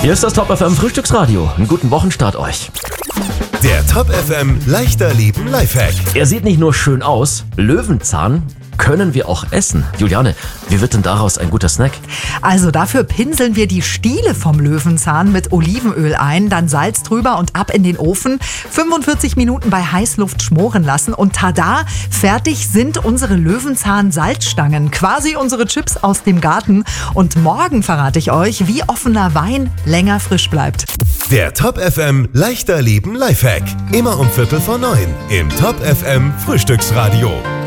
Hier ist das Top FM Frühstücksradio. Einen guten Wochenstart euch. Der Top FM leichter Leben Lifehack. Er sieht nicht nur schön aus, Löwenzahn können wir auch essen. Juliane, wie wird denn daraus ein guter Snack? Also dafür pinseln wir die Stiele vom Löwenzahn mit Olivenöl ein, dann Salz drüber und ab in den Ofen. 45 Minuten bei Heißluft schmoren lassen und tada, fertig sind unsere Löwenzahn-Salzstangen. Quasi unsere Chips aus dem Garten. Und morgen verrate ich euch, wie offener Wein länger frisch bleibt. Der Top FM leichter Leben Lifehack. Immer um 8:45 im Top FM Frühstücksradio.